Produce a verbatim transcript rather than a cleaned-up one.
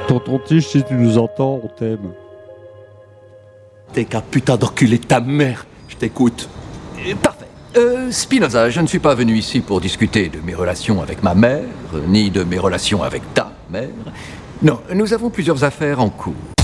Tonton Tige, si tu nous entends, on t'aime. T'es qu'un putain d'enculé de ta mère. Je t'écoute. Euh, Parfait. Euh, Spinoza, je ne suis pas venu ici pour discuter de mes relations avec ma mère, ni de mes relations avec ta mère. Non, nous avons plusieurs affaires en cours.